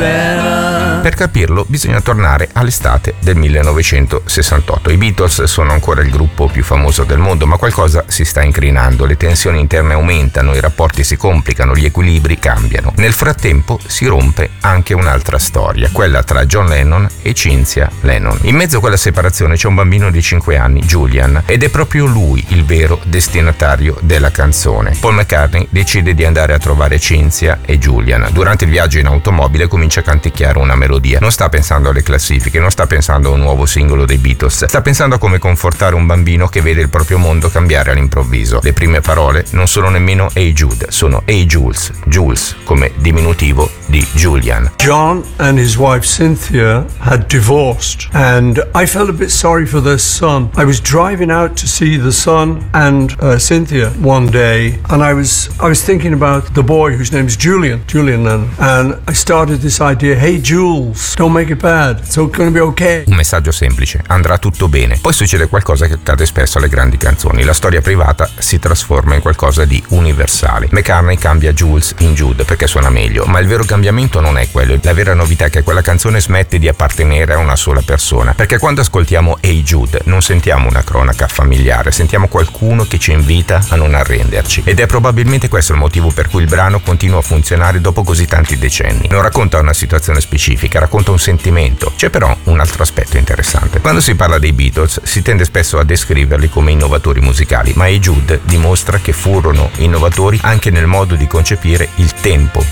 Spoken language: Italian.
better. Per capirlo bisogna tornare all'estate del 1968. I Beatles sono ancora il gruppo più famoso del mondo, ma qualcosa si sta incrinando, le tensioni interne aumentano, i rapporti si complicano, gli equilibri cambiano. Nel frattempo si rompe anche un'altra storia, quella tra John Lennon e Cynthia Lennon. In mezzo a quella separazione c'è un bambino di 5 anni, Julian, ed è proprio lui il vero destinatario della canzone. Paul McCartney decide di andare a trovare Cynthia e Julian. Durante il viaggio in automobile comincia a canticchiare una melodia. Non sta pensando alle classifiche, non sta pensando a un nuovo singolo dei Beatles, sta pensando a come confortare un bambino che vede il proprio mondo cambiare all'improvviso. Le prime parole non sono nemmeno Hey Jude, sono Hey Jules, Jules come diminutivo di Julian. John and his wife Cynthia had divorced, and I felt a bit sorry for their son. I was driving out to see the son and Cynthia one day, and I was thinking about the boy whose name's Julian Lennon, and I started this idea, hey Jules, don't make it bad, it's gonna be okay. Un messaggio semplice, andrà tutto bene. Poi succede qualcosa che accade spesso alle grandi canzoni, la storia privata si trasforma in qualcosa di universale. McCartney cambia Jules in Jude perché suona meglio, ma il vero cambiamento non è quello, la vera novità è che quella canzone smette di appartenere a una sola persona, perché quando ascoltiamo Hey Jude non sentiamo una cronaca familiare, sentiamo qualcuno che ci invita a non arrenderci, ed è probabilmente questo il motivo per cui il brano continua a funzionare dopo così tanti decenni. Non racconta una situazione specifica, racconta un sentimento. C'è però un altro aspetto interessante. Quando si parla dei Beatles si tende spesso a descriverli come innovatori musicali, ma Hey Jude dimostra che furono innovatori anche nel modo di concepire il tempo